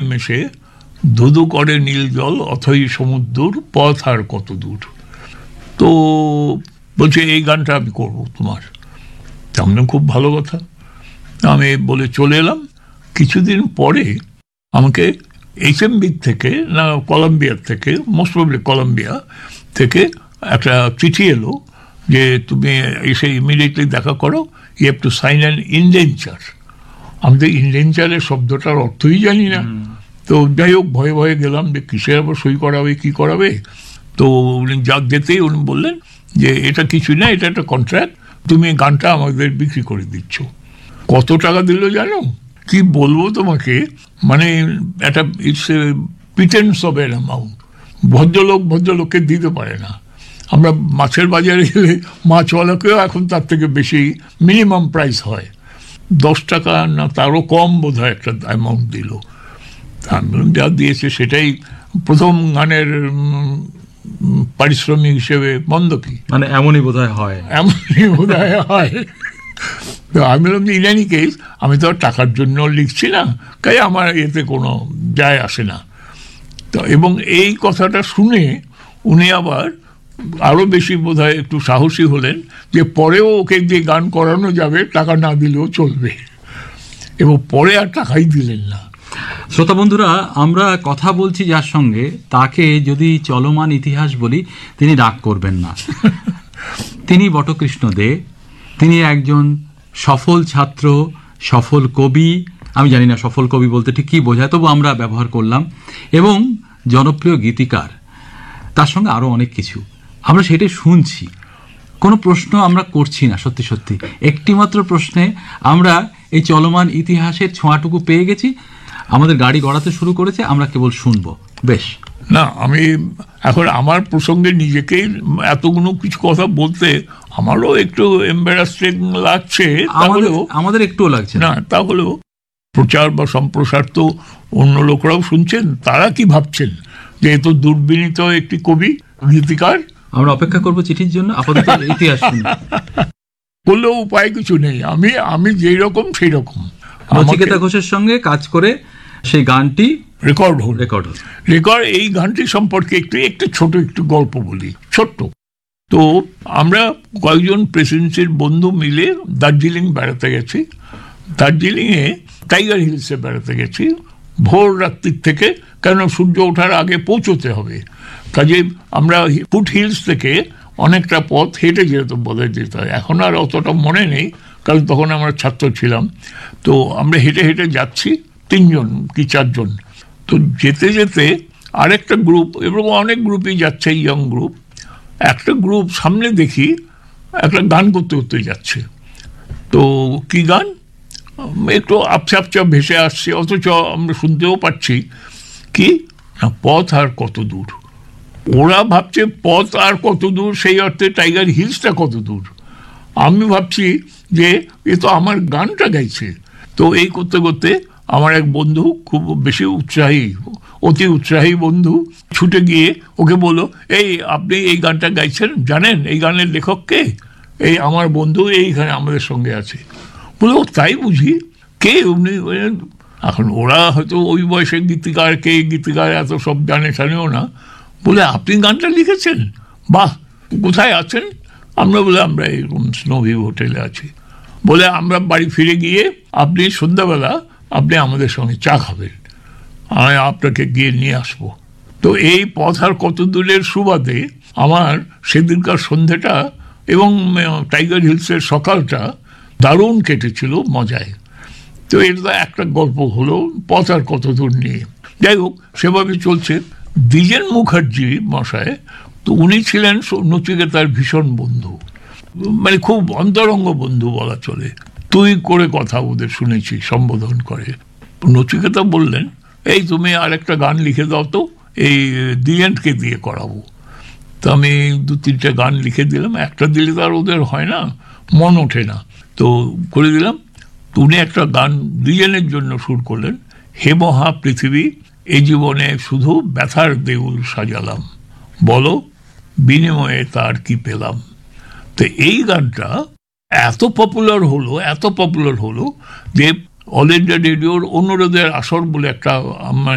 মেশে ধুধু করে নীল জল অথই সমুদ্র পথ আর কত দূর। তো বলছে এই গানটা আমি করবো তোমার। তেমন খুব ভালো কথা। আমি বলে চলে এলাম। কিছুদিন পরে আমাকে HMB থেকে না কলম্বিয়ার থেকে, মোস্ট প্রবলি কলম্বিয়া থেকে একটা চিঠি এলো যে তুমি এসে ইমিডিয়েটলি দেখা করো, you have to sign an ইনডেঞ্চার। আমি তো ইনডেঞ্চারের শব্দটার অর্থই জানি না। তো যাই হোক ভয়ে ভয়ে গেলাম যে কিসের আবার সই করাবে, কি করাবে। তো উনি যেতেই উনি বললেন যে এটা কিছুই না, এটা একটা কন্ট্রাক্ট, তুমি গানটা আমাদের বিক্রি করে দিচ্ছ। কত টাকা দিল জানো? কি বলবো তোমাকে, মানে একটা it's a pretence of N amount. ভদ্রলোককে দিতে পারে না। আমরা মাছের বাজারে গেলে মাছওয়ালাকেও এখন তার থেকে বেশি মিনিমাম প্রাইস হয়, 10 টাকা না তারও কম বোধ হয় একটা অ্যামাউন্ট দিল। আমি যা দিয়েছে সেটাই প্রথম গানের পারিশ্রমিক হিসেবে মন্দ কি, মানে এমনই বোধহয় হয়, এমনই বোধহয় হয়। তো আমি বললাম ইন এনি কেস আমি তো আর টাকার জন্য লিখছি না, তাই আমার এতে কোনো যায় আসে না। তো এবং এই কথাটা শুনে উনি আবার আরও বেশি বোধহয় একটু সাহসী হলেন যে পরেও ওকে দিয়ে গান করানো যাবে, টাকা না দিলেও চলবে, এবং পরে আর টাকাই দিলেন না। শ্রোতা বন্ধুরা, আমরা কথা বলছি যার সঙ্গে, তাকে যদি চলমান ইতিহাস বলি তিনি রাগ করবেন না। তিনি বটকৃষ্ণ দে। তিনি একজন সফল ছাত্র, সফল কবি। আমি জানি না সফল কবি বলতে ঠিক কী বোঝায়, তবু আমরা ব্যবহার করলাম, এবং জনপ্রিয় গীতিকার। তার সঙ্গে আরও অনেক কিছু আমরা সেটাই শুনছি। কোনো প্রশ্ন আমরা করছি না, সত্যি সত্যি একটিমাত্র প্রশ্নে আমরা এই চলমান ইতিহাসের ছোঁয়াটুকু পেয়ে গেছি। আমাদের গাড়ি গড়াতে শুরু করেছে, আমরা কেবল শুনবো। বেশ না, আমি এখন আমার প্রসঙ্গে নিজেকেই এতগুলো কিছু কথা বলতে আমারও একটু এম্বারাসিং লাগছে। আমাদের একটুও লাগছে না, তাহলেও প্রচার বা সম্প্রসার তো অন্য লোকরাও শুনছেন, তারা কি ভাবছেন যে এ তো দুর্বিনীত একটি কবি গীতিকার। আমরা অপেক্ষা করবো চিঠির জন্য, আপাতত ইতিহাস বললেও উপায় কিছু নেই। আমি যেই রকম সেই রকম। নচিকেতা ঘোষের সঙ্গে কাজ করে সেই গানটি রেকর্ড এই গানটি সম্পর্কে একটু ছোট একটু গল্প বলি, ছোট্ট। তো আমরা কয়েকজন প্রেসিডেন্সির বন্ধু মিলে দার্জিলিং বেড়াতে গেছি। দার্জিলিংয়ে টাইগার হিলসে বেড়াতে গেছি ভোর রাত্রির থেকে, কেন সূর্য ওঠার আগে পৌঁছতে হবে। কাজে আমরা ফুট হিলস থেকে অনেকটা পথ হেঁটে যেতাম, বোধহয় যেতে হয়, এখন আর অতটা মনে নেই কারণ তখন আমরা ছাত্র ছিলাম। তো আমরা হেঁটে হেঁটে যাচ্ছি 3 জন কি 4 জন। তো যেতে যেতে আরেকটা গ্রুপ, এবং অনেক গ্রুপই যাচ্ছে, ইয়ং গ্রুপ, একটা গ্রুপ সামনে দেখি একটা গান করতে করতে যাচ্ছে। তো কি গান, একটু আপচা ভেসে আসছে, অথচ আমরা শুনতেও পাচ্ছি কি না, পথ আর কত দূর। ওরা ভাবছে পথ আর কত দূর, সেই অর্থে টাইগার হিলসটা কত দূর। আমি ভাবছি যে এ তো আমার গানটা গাইছে। তো এই করতে করতে আমার এক বন্ধু, খুব বেশি অতি উৎসাহী বন্ধু, ছুটে গিয়ে ওকে বলল, এই আপনি এই গানটা গাইছেন, জানেন এই গানের লেখক কে? এই আমার বন্ধু এইখানে আমাদের সঙ্গে আছে। বলে ও তাই বুঝি, কে উনি? এখন ওরা হয়তো ওই বয়সের গীতিকার, কে গীতিকার এত সব জানেও না। বলে আপনি গানটা লিখেছেন, বাহ, কোথায় আছেন? আমরা এরকম স্নোভিউ হোটেলে আছি। বলে আমরা বাড়ি ফিরে গিয়ে আপনি সন্ধ্যাবেলা আপনি আমাদের সঙ্গে চা খাবেন, আমি আপনাকে গিয়ে নিয়ে আসবো। তো এই পথ আর কত দূরের সুবাদে আমার সেদিনকার সন্ধ্যেটা এবং টাইগার হিলসের সকালটা দারুণ কেটেছিল মজায়। তো এটা একটা গল্প হলো পথ আর কত দূর নিয়ে। যাই হোক, সেভাবে চলছে। দ্বিজেন মুখার্জি মশাই, তো উনি ছিলেন নচিকেতার ভীষণ বন্ধু, মানে খুব অন্তরঙ্গ বন্ধু বলা চলে। তুই করে কথা ওদের শুনেছি, সম্বোধন করে। নচিকেতা বললেন, এই তুমি আর একটা গান লিখে দাও তো, এই দ্বিজেনকে দিয়ে করাবো। তো আমি 2-3টা গান লিখে দিলাম। একটা দিলে তো আর ওদের হয় না, মন ওঠে না, তো করে দিলাম। উনি একটা গান দ্বিজেনের জন্য সুর করলেন, হে মহা পৃথিবী, এই জীবনে শুধু ব্যথার দেউল সাজালাম, বলো বিনিময়ে তার কি পেলাম। তো এই গানটা এত পপুলার হলো যে অল ইন্ডিয়া রেডিওর অনুরোধের আসর বলে একটা